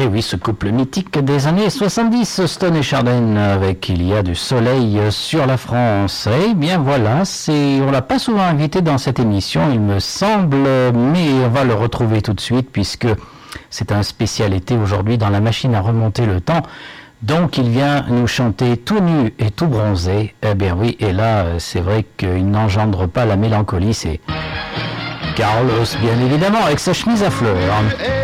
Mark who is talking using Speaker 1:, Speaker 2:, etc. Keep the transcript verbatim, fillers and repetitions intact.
Speaker 1: Et oui, ce couple mythique des années soixante-dix, Stone et Chardin, avec Il y a du soleil sur la France. Eh bien voilà, c'est, on l'a pas souvent invité dans cette émission, il me semble, mais on va le retrouver tout de suite puisque c'est un spécial été aujourd'hui dans la machine à remonter le temps. Donc il vient nous chanter tout nu et tout bronzé. Eh bien oui, et là, c'est vrai qu'il n'engendre pas la mélancolie, c'est Carlos, bien évidemment, avec sa chemise à fleurs.